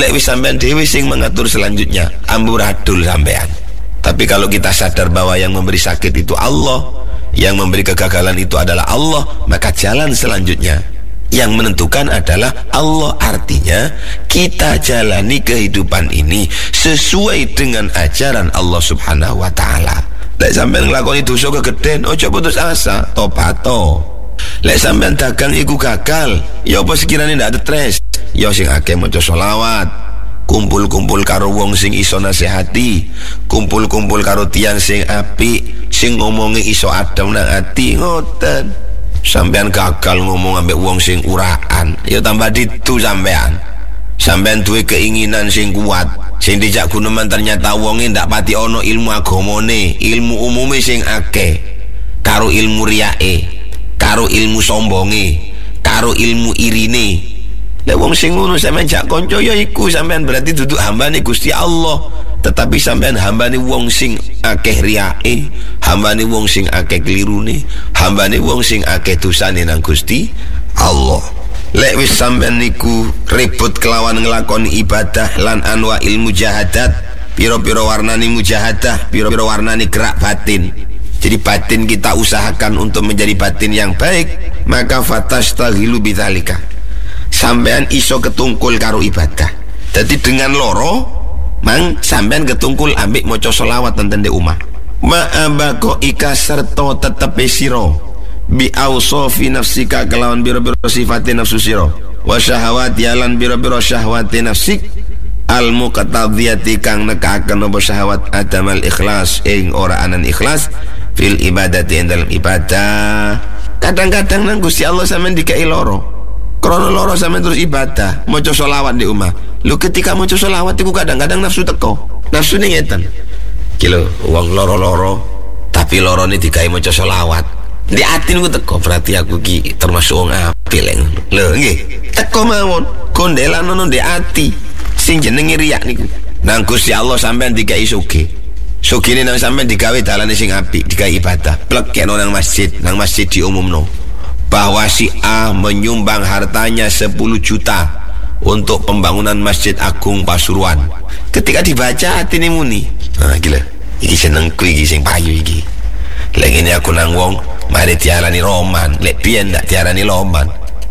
Lek wis sampean dhewe sing mengatur selanjutnya, amburadul sampean. Tapi kalau kita sadar bahwa yang memberi sakit itu Allah, yang memberi kegagalan itu adalah Allah, maka jalan selanjutnya yang menentukan adalah Allah. Artinya kita jalani kehidupan ini sesuai dengan ajaran Allah Subhanahu wa ta'ala. Lek sampean nglakoni dosa kegeden, ojo putus asa, topato. Lek sampean dagang iku gagal, ya apa sekiranya ndak stres, ya sing akeh maca selawat, kumpul-kumpul karo wong sing iso nasihati, kumpul-kumpul karo tiyang sing apik, sing ngomongi iso adem nang ati, ngoten. Sampean gagal ngomong ambek wong sing uraan, ya tambah ditu sampean. Sampean duwe keinginan sing kuat, sing dijak guneman ternyata wonge ndak pati ono ilmu agamane, ilmu umume sing akeh, karo ilmu riyae, karo ilmu sombonge, karo ilmu irine. Lek wong sing ngono sampean jak kanca ya iku sampean berarti duduk hambane Gusti Allah. Tetapi sampean hambane wong sing akeh riyae, hambane wong sing akeh klirune, hambane wong sing akeh dosane nang Gusti Allah. Lek wis sampean niku ribut kelawan nglakoni ibadah lan anwa ilmu mujahadat, pira-pira warnani mujahadah, pira-pira warnani gerak batin. Jadi batin kita usahakan untuk menjadi batin yang baik, maka fatastaghilu bidzalika. Sampean iso ketungkul karo ibadah. Jadi dengan loro mang sampean ketungkul ambek maca selawat tenten di omah. Ma'abako ika serta tetepe sira bi ausofi nafsika kelawan biro-biro sifate nafsu sira wa syahawati lan biro-biro syahwate nafsik al muqtadiyati kang nekaken apa syahwat adamal ikhlas ing ora anan ikhlas fil ibadati dalam ibadah. Kadang-kadang nang Gusti Allah sampean dikai loro. Krono loro sampean terus ibadah, maca selawat di omah. Lu ketika maca selawat iku kadang-kadang nafsu teko. Nafsu ning ngeten. Ki lho, wong loro-loro tapi lorone digawe maca selawat. Di ati niku teko, berarti aku ki termasuk wong apik lek. Lho nggih, teko mawon. Kondelan ono di ati. Sing jenenge riyak niku. Nang Gusti Allah sampean digawe sugih. Sugihne nang sampean digawe dalane sing apik, digawe ibadah. Plekeno nang masjid diumumno bahwa si A menyumbang hartanya 10 juta untuk pembangunan Masjid Agung Pasuruan. Ketika dibaca atine muni, ah gila, iki senengku iki sing payu iki. Lek ngene aku nang wong mari diarani roman, lek biyen ndak diarani loman.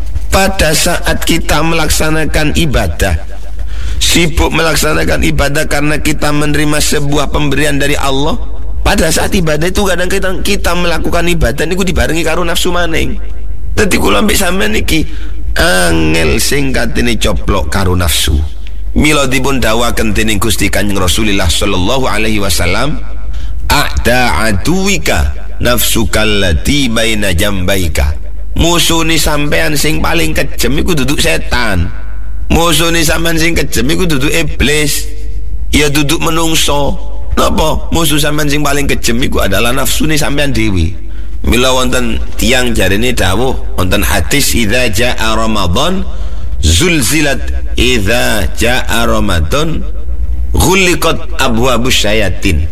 Pada saat kita melaksanakan ibadah, sibuk melaksanakan ibadah karena kita menerima sebuah pemberian dari Allah. Pada saat ibadah itu kadang kita melakukan ibadah niku dibarengi karo nafsu maning. Dadi kula ambek sampean niki angel sing katene coplok karo nafsu. Mila dipun dawuhaken dening Gusti Kanjeng Rasulullah sallallahu alaihi wasallam, a'da aduwika nafsukal lati baina jambaika. Musuhne sampean sing paling kejem iku duduk setan. Musuhne sampean sing kejem iku duduk iblis. Ya duduk menungso. Napa? Musuh sampean sing paling kejem iku adalah nafsune sampean dewi. Mila wonten tiang jarene dawuh wonten hadis idza jaa Ramadan zulzilat, idza jaa Ramadan ghuliqat abwabus syayatin.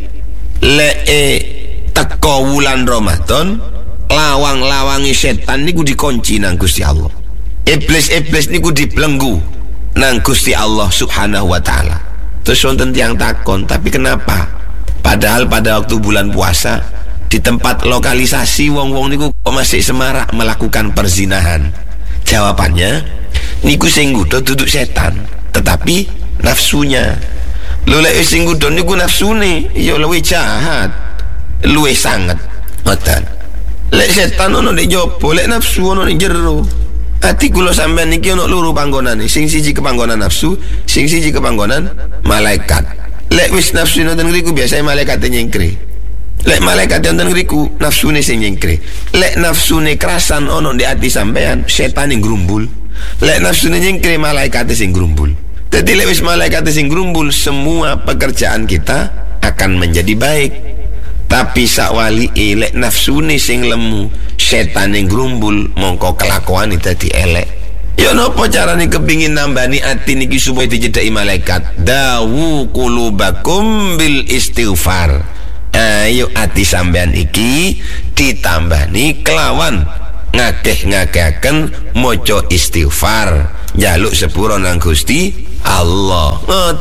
Teko wulan Ramadan lawang-lawangi setan niku dikunci nang Gusti Allah. Iblis-iblis niku dibelenggu nang Gusti Allah Subhanahu wa taala. Terus wonten tiang takon, tapi kenapa? Padahal pada waktu bulan puasa di tempat lokalisasi wong-wong niku kok masih semarak melakukan perzinahan. Jawabannya, niku sing nggodha duduk setan, tetapi nafsunya. Lho lek sing nggodha niku nafsune, ya luwih jahat, luwih sanget. Ngoten. Lek setan ono nek jopo, lek nafsu ono nek jero. Ati kula sampean niki ono loro panggonane, sing siji ke panggonan nafsu, sing siji ke panggonan malaikat. Lek wis nafsu nonton ngriku biasane malaikat nyengkre. Lek malaikat wonten ngriku nafsune sing nyengkre. Lek nafsune kerasan ono di ati sampean, setan sing grumbul. Lek nafsune nyengkre, malaikat sing grumbul. Dadi lek wis malaikat sing grumbul, semua pekerjaan kita akan menjadi baik. Tapi sakwali lek nafsune sing lemu, setan sing grumbul, mongko kelakuan dadi elek. Ya napa carane kepingin nambani ati niki supaya dicedhaki malaikat? Dawu qulubakum bil istighfar. Ayo ati sampean iki ditambani kelawan ngakeh-ngakehaken maca istighfar, njaluk sepuro nang Gusti Allah.